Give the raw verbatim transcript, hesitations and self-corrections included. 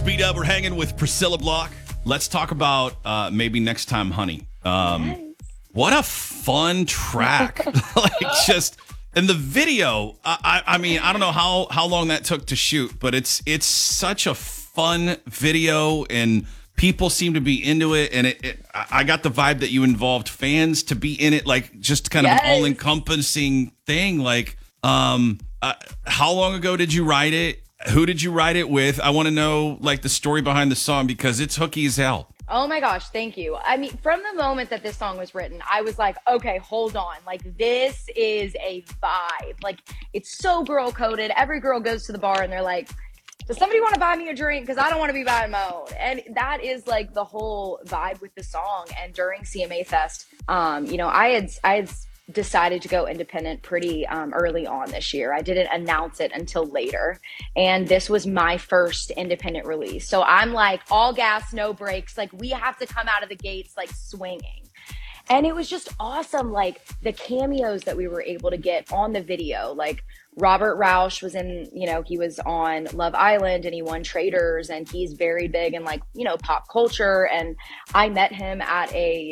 B Dub, we're hanging with Priscilla Block. Let's talk about uh, maybe next time, honey. Um, Yes. What a fun track! Like just in the video. I, I, I mean, I don't know how how long that took to shoot, but it's it's such a fun video, and people seem to be into it. And it, it I got the vibe that you involved fans to be in it, like just kind of Yes. an all encompassing thing. Like, um, uh, how long ago did you write it? Who did you write it with? I want to know like the story behind the song because it's hooky as hell. Oh my gosh, thank you. I mean, from the moment that this song was written, I was like, okay, hold on. Like, this is a vibe. Like, it's so girl coded. Every girl goes to the bar and they're like, does somebody want to buy me a drink? Because I don't want to be buying my own. And that is like the whole vibe with the song. And during C M A Fest, um, you know, I had, I had decided to go independent pretty um, early on this year. I didn't announce it until later. And this was my first independent release. So I'm like all gas, no brakes. Like we have to come out of the gates like swinging. And it was just awesome. Like the cameos that we were able to get on the video, like Robert Rausch was in, you know, he was on Love Island and he won Traders and he's very big in like, you know, pop culture. And I met him at a